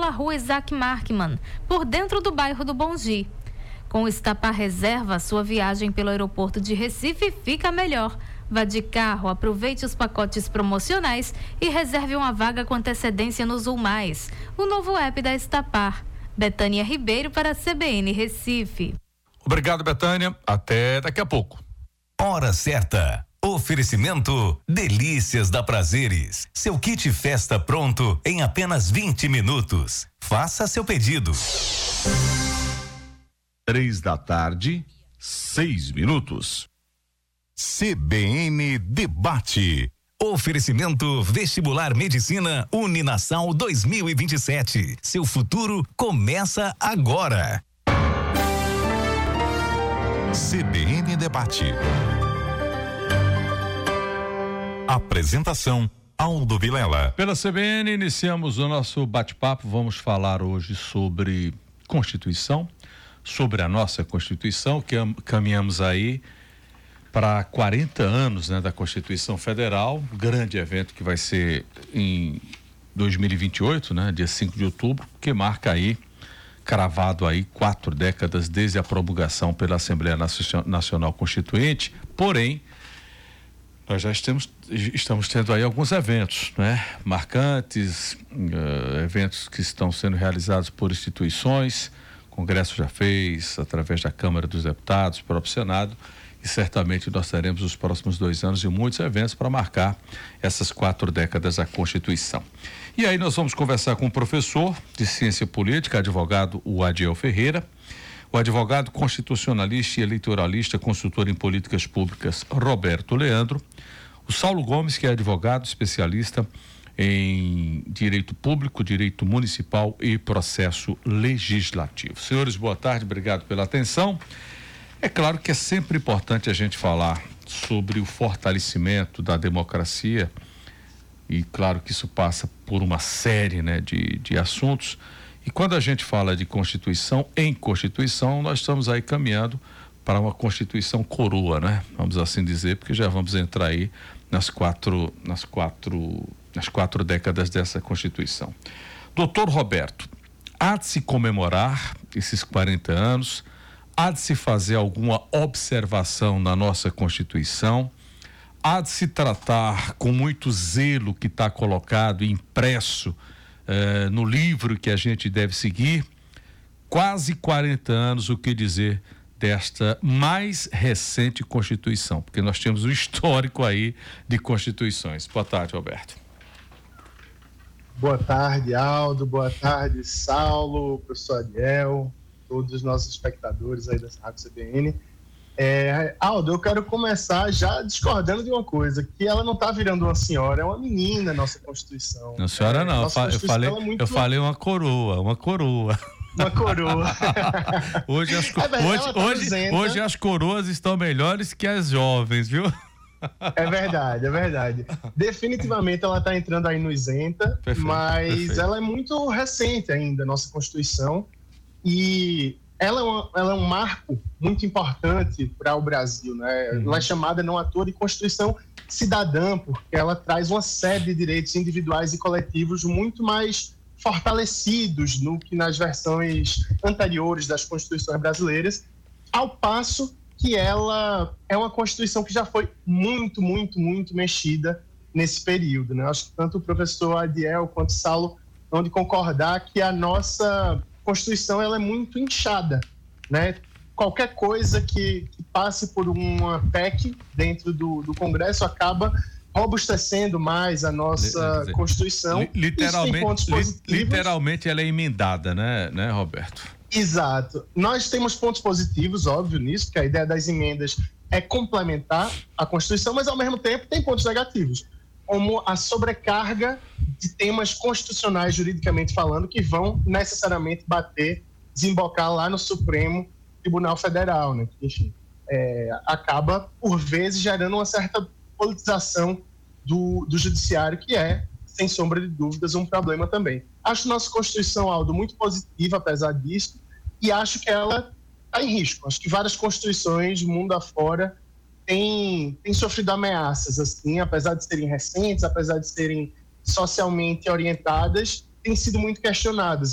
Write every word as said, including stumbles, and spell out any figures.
pela rua Isaac Markman, por dentro do bairro do Bongi. Com o Estapar Reserva, sua viagem pelo aeroporto de Recife fica melhor. Vá de carro, aproveite os pacotes promocionais e reserve uma vaga com antecedência no Zulmais, o novo app da Estapar. Betânia Ribeiro para a C B N Recife. Obrigado, Betânia. Até daqui a pouco. Hora certa. Oferecimento Delícias da Prazeres. Seu kit festa pronto em apenas vinte minutos. Faça seu pedido. Três da tarde, seis minutos. C B N Debate. Oferecimento Vestibular Medicina Uninasal dois mil e vinte e sete. Seu futuro começa agora. C B N Debate. Apresentação Aldo Vilela. Pela C B N iniciamos o nosso bate-papo. Vamos falar hoje sobre Constituição, sobre a nossa Constituição, que caminhamos aí para quarenta anos, né, da Constituição Federal, grande evento que vai ser em dois mil e vinte e oito, né, dia cinco de outubro, que marca aí, cravado aí, quatro décadas desde a promulgação pela Assembleia Nacional Constituinte. Porém, nós já estamos, estamos tendo aí alguns eventos, né, marcantes, uh, eventos que estão sendo realizados por instituições. O Congresso já fez, através da Câmara dos Deputados, o próprio Senado, e certamente nós teremos os próximos dois anos e muitos eventos para marcar essas quatro décadas da Constituição. E aí nós vamos conversar com o professor de Ciência Política, advogado o Adiel Ferreira, o advogado constitucionalista e eleitoralista, consultor em políticas públicas, Roberto Leandro, o Saulo Gomes, que é advogado especialista em direito público, direito municipal e processo legislativo. Senhores, boa tarde, obrigado pela atenção. É claro que é sempre importante a gente falar sobre o fortalecimento da democracia, e claro que isso passa por uma série, né, de, de assuntos. E quando a gente fala de Constituição, em Constituição, nós estamos aí caminhando para uma Constituição coroa, né? Vamos assim dizer, porque já vamos entrar aí nas quatro, nas quatro, nas quatro décadas dessa Constituição. Doutor Roberto, há de se comemorar esses quarenta anos, há de se fazer alguma observação na nossa Constituição, há de se tratar com muito zelo que está colocado e impresso eh, no livro que a gente deve seguir. Quase quarenta anos, o que dizer desta mais recente Constituição, porque nós temos um histórico aí de Constituições. Boa tarde, Roberto. Boa tarde, Aldo. Boa tarde, Saulo, professor Adiel, todos os nossos espectadores aí dessa Rádio C B N. É, Aldo, eu quero começar já discordando de uma coisa, que ela não está virando uma senhora, é uma menina, nossa Constituição. Não, senhora, é, não, eu, fa- eu, falei, é muito... eu falei uma coroa, uma coroa. Uma coroa. hoje, as, co- é bem, hoje, hoje, hoje as coroas estão melhores que as jovens, viu? É verdade, é verdade. Definitivamente ela está entrando aí no isenta, perfeito, mas perfeito. Ela é muito recente ainda, nossa Constituição, e ela é, uma, ela é um marco muito importante para o Brasil, né? Uhum. Ela é chamada não à toa de Constituição cidadã, porque ela traz uma série de direitos individuais e coletivos muito mais fortalecidos do que nas versões anteriores das Constituições brasileiras, ao passo que ela é uma Constituição que já foi muito, muito, muito mexida nesse período, né? Acho que tanto o professor Adiel quanto o Saulo vão de concordar que a nossa Constituição ela é muito inchada, né? Qualquer coisa que, que passe por uma P E C dentro do, do Congresso acaba robustecendo mais a nossa dizer, Constituição. Literalmente, li, literalmente ela é emendada, né, né, Roberto? Exato. Nós temos pontos positivos, óbvio, nisso, que a ideia das emendas é complementar a Constituição, mas ao mesmo tempo tem pontos negativos, como a sobrecarga de temas constitucionais, juridicamente falando, que vão necessariamente bater, desembocar lá no Supremo Tribunal Federal, né? Que, enfim, é, acaba, por vezes, gerando uma certa politização do, do judiciário, que é, sem sombra de dúvidas, um problema também. Acho nossa Constituição, Aldo, muito positiva, apesar disso, e acho que ela está em risco. Acho que várias constituições, mundo afora, têm, têm sofrido ameaças, assim, apesar de serem recentes, apesar de serem socialmente orientadas, têm sido muito questionadas.